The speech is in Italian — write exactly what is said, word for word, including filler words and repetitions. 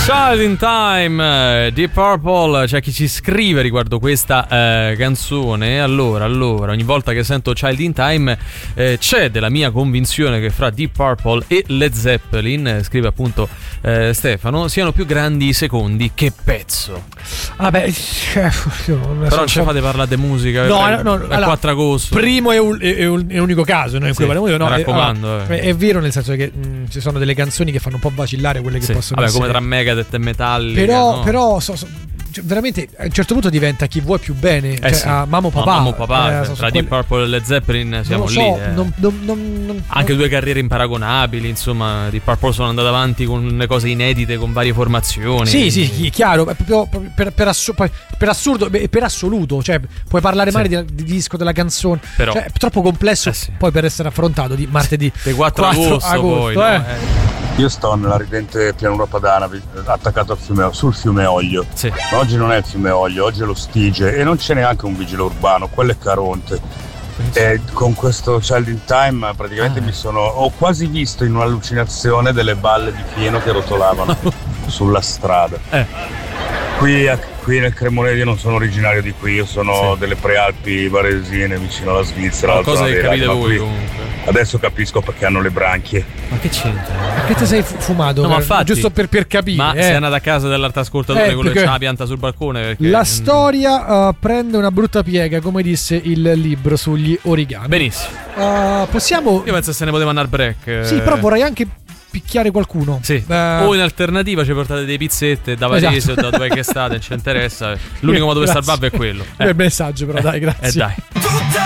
Child in Time, Deep Purple. C'è chi ci scrive riguardo questa eh, canzone. Allora, allora, ogni volta che sento Child in Time eh, c'è della mia convinzione che fra Deep Purple e Led Zeppelin, eh, scrive appunto eh, Stefano, siano più grandi i secondi che pezzo. Vabbè, ah, però non ci fate parlare di musica. No, no, no, no, allora, quattro agosto. Primo è un, è un, è un unico caso, no, in sì, cui parliamo, no, mi raccomando. È, allora, è vero, nel senso che mh, ci sono delle canzoni che fanno un po' vacillare quelle che sì, possono vabbè, essere. come tra Megadeth e Metallica. Però, no? però so, so, cioè, veramente a un certo punto diventa chi vuoi più bene, eh cioè sì. a Mamma o Papà. Mamma o Papà, eh, cioè, so, tra Deep quelle... Purple e Led Zeppelin siamo non lo lì. so, eh. non, non, non, non, Anche due carriere imparagonabili, insomma. Deep Purple sono andate avanti con le cose inedite, con varie formazioni. Sì, sì, chiaro, è proprio per, per, assu- per assurdo e per assoluto, cioè puoi parlare sì. male di, di disco, della canzone, però cioè, è troppo complesso eh sì. poi per essere affrontato di martedì quattro agosto, agosto poi, eh. no? eh. Io sto nella ridente pianura padana, attaccato al fiume, sul fiume Oglio. Sì. Ma oggi non è il fiume Oglio, oggi è lo Stige e non c'è neanche un vigile urbano, quello è Caronte. E con questo Child in Time praticamente ah. mi sono ho quasi visto in un'allucinazione delle balle di fieno che rotolavano sulla strada. Eh. Qui, a, qui nel Cremonese io non sono originario di qui, io sono sì. delle prealpi varesine vicino alla Svizzera. Cosa che capite voi qui, comunque. Adesso capisco perché hanno le branchie. Ma che c'entra? Ma che ti sei fumato? No, ma infatti, giusto per, per capire. Ma eh. sei andato a casa dell'altro ascoltatore eh, quello che c'ha la pianta sul balcone? Perché... La storia uh, prende una brutta piega, come disse il libro sugli origami. Benissimo. Uh, possiamo. Io penso che se ne poteva andare break. Sì, però vorrei anche picchiare qualcuno. Sì. Uh, o in alternativa ci portate dei pizzette da Varese esatto. o da dove che state, non ci interessa. L'unico modo per salvarvi è quello. Eh. Bel messaggio, però, dai, grazie. E eh, dai.